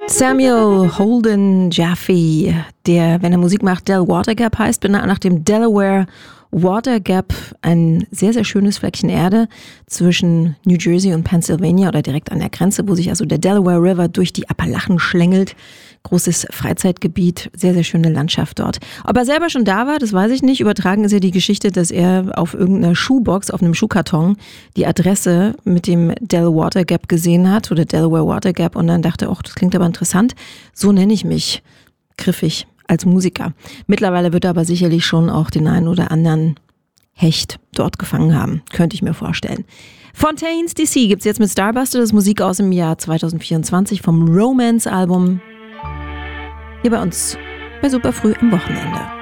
Samuel Holden Jaffe, der, wenn er Musik macht, Del Water Gap heißt, benannt nach dem Delaware Water Gap, ein sehr, sehr schönes Fleckchen Erde zwischen New Jersey und Pennsylvania oder direkt an der Grenze, wo sich also der Delaware River durch die Appalachen schlängelt. Großes Freizeitgebiet, sehr, sehr schöne Landschaft dort. Ob er selber schon da war, das weiß ich nicht. Übertragen ist ja die Geschichte, dass er auf irgendeiner Schuhbox, auf einem Schuhkarton, die Adresse mit dem Del Water Gap gesehen hat oder Delaware Water Gap und dann dachte, das klingt aber interessant. So nenne ich mich. Griffig. Als Musiker. Mittlerweile wird er aber sicherlich schon auch den einen oder anderen Hecht dort gefangen haben. Könnte ich mir vorstellen. Fontaines DC gibt's jetzt mit Starbuster. Das ist Musik aus dem Jahr 2024 vom Romance-Album. Hier bei uns bei Superfrüh am Wochenende.